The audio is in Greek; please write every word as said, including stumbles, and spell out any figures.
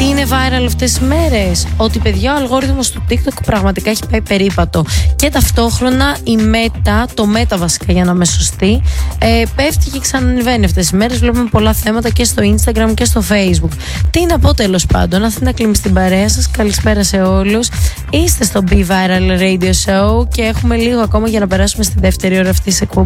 Τι είναι viral αυτές τις μέρες? Ότι, παιδιά, ο αλγόριθμος του TikTok πραγματικά έχει πάει περίπατο. Και ταυτόχρονα η Meta, το Meta βασικά για να είμαι σωστή, ε, πέφτει και ξανανεβαίνει αυτές τις μέρες. Βλέπουμε πολλά θέματα και στο Instagram και στο Facebook. Τι να πω, τέλος πάντων, Αθήνα Κλίμη στην παρέα σας. Καλησπέρα σε όλους. Είστε στο Be Viral Radio Show και έχουμε λίγο ακόμα για να περάσουμε στη δεύτερη ώρα αυτής της εκπομπής.